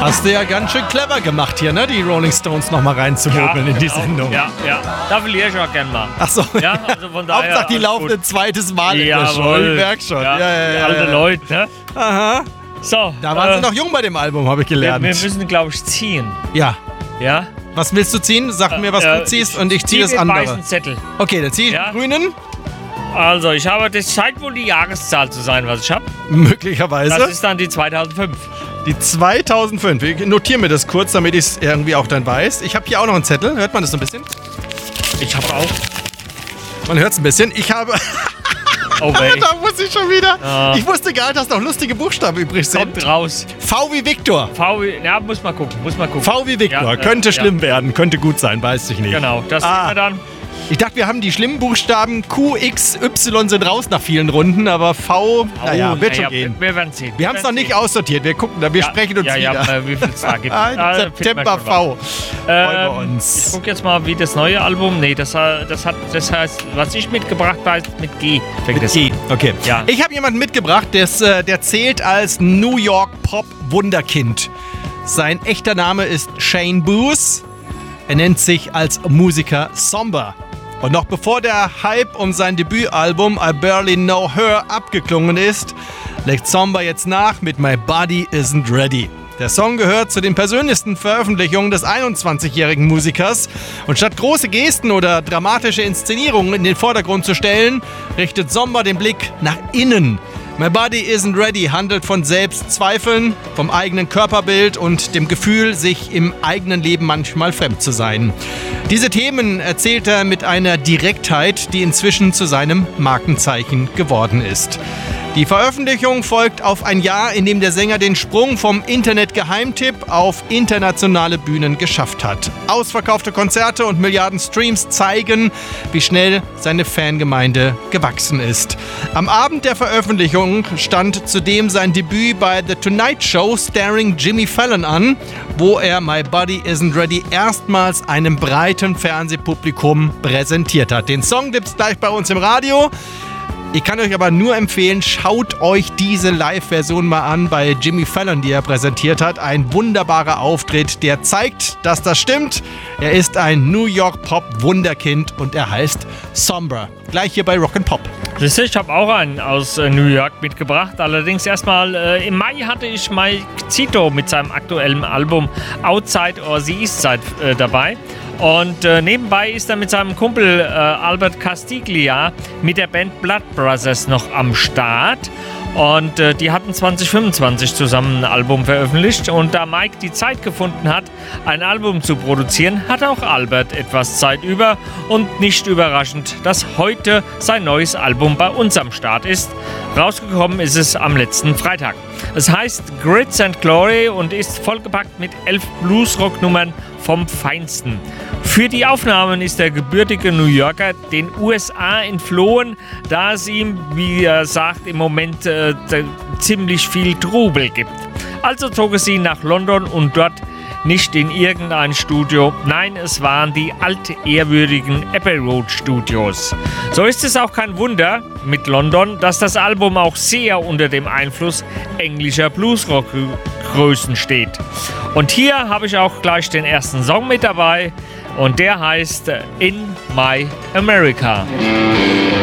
Hast du ja ganz schön clever gemacht hier, ne? Die Rolling Stones nochmal reinzumogeln in die Sendung. Ja. Da verliere ich auch gern mal. Ach so. Ja, also von daher. Hauptsache, die laufen ein zweites Mal in der Show. Jawohl. Ich merk schon. Ja, die alte Leute, ne? Aha. So. Da waren sie noch jung bei dem Album, habe ich gelernt. Wir müssen, glaube ich, ziehen. Ja. Ja? Was willst du ziehen? Sag mir, was du ziehst und ich ziehe das andere. Ich ziehe den weißen Zettel. Okay, dann ziehe ich den grünen. Also, das scheint wohl die Jahreszahl zu sein, was ich habe. Möglicherweise. Das ist dann die 2005. Die 2005. Ich notiere mir das kurz, damit ich es irgendwie auch dann weiß. Ich habe hier auch noch einen Zettel. Hört man das so ein bisschen? Ich habe auch. Man hört es ein bisschen. Ich habe... Oh, weh. Da muss ich schon wieder. Ja. Ich wusste gar nicht, dass noch lustige Buchstaben übrig sind. Kommt raus. V wie Victor. Ja, muss mal gucken. V wie Victor. Ja, könnte schlimm werden, könnte gut sein, weiß ich nicht. Genau, das sehen wir dann. Ich dachte, wir haben die schlimmen Buchstaben Q, X, Y sind raus nach vielen Runden, aber V, wird schon gehen. Wir werden sehen. Wir haben es noch nicht aussortiert, wir gucken, wir sprechen uns wieder. Ja, wie viel es da gibt. September V. Ich gucke jetzt mal, wie das neue Album, das heißt, was ich mitgebracht habe, mit G. Mit G, okay. Ja. Ich habe jemanden mitgebracht, der zählt als New York Pop Wunderkind. Sein echter Name ist Shane Booth. Er nennt sich als Musiker Somber. Und noch bevor der Hype um sein Debütalbum I Barely Know Her abgeklungen ist, legt Somber jetzt nach mit My Body Isn't Ready. Der Song gehört zu den persönlichsten Veröffentlichungen des 21-jährigen Musikers. Und statt große Gesten oder dramatische Inszenierungen in den Vordergrund zu stellen, richtet Somber den Blick nach innen. My Body Isn't Ready handelt von Selbstzweifeln, vom eigenen Körperbild und dem Gefühl, sich im eigenen Leben manchmal fremd zu sein. Diese Themen erzählt er mit einer Direktheit, die inzwischen zu seinem Markenzeichen geworden ist. Die Veröffentlichung folgt auf ein Jahr, in dem der Sänger den Sprung vom Internet-Geheimtipp auf internationale Bühnen geschafft hat. Ausverkaufte Konzerte und Milliarden Streams zeigen, wie schnell seine Fangemeinde gewachsen ist. Am Abend der Veröffentlichung stand zudem sein Debüt bei The Tonight Show starring Jimmy Fallon an, wo er My Body Isn't Ready erstmals einem breiten Fernsehpublikum präsentiert hat. Den Song gibt's gleich bei uns im Radio. Ich kann euch aber nur empfehlen, schaut euch diese Live-Version mal an bei Jimmy Fallon, die er präsentiert hat. Ein wunderbarer Auftritt, der zeigt, dass das stimmt. Er ist ein New York Pop-Wunderkind und er heißt Somber. Gleich hier bei Rock'n'Pop. Ich habe auch einen aus New York mitgebracht. Allerdings erstmal im Mai hatte ich Mike Zito mit seinem aktuellen Album Outside or the East Side dabei. Und nebenbei ist er mit seinem Kumpel Albert Castiglia mit der Band Blood Brothers noch am Start. Und die hatten 2025 zusammen ein Album veröffentlicht. Und da Mike die Zeit gefunden hat, ein Album zu produzieren, hat auch Albert etwas Zeit über. Und nicht überraschend, dass heute sein neues Album bei uns am Start ist. Rausgekommen ist es am letzten Freitag. Es heißt Grits and Glory und ist vollgepackt mit 11 Bluesrock-Nummern vom Feinsten. Für die Aufnahmen ist der gebürtige New Yorker den USA entflohen, da es ihm, wie er sagt, im Moment ziemlich viel Trubel gibt. Also zog es ihn nach London und dort nicht in irgendein Studio. Nein, es waren die altehrwürdigen Abbey Road Studios. So ist es auch kein Wunder mit London, dass das Album auch sehr unter dem Einfluss englischer Bluesrock-Größen steht. Und hier habe ich auch gleich den ersten Song mit dabei und der heißt In My America.